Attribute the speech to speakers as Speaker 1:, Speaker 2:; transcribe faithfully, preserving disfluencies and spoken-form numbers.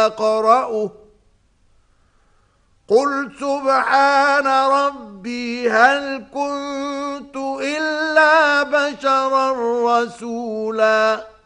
Speaker 1: فاقرأه قل سبحان ربي هل كنت إلا بشرا رسولا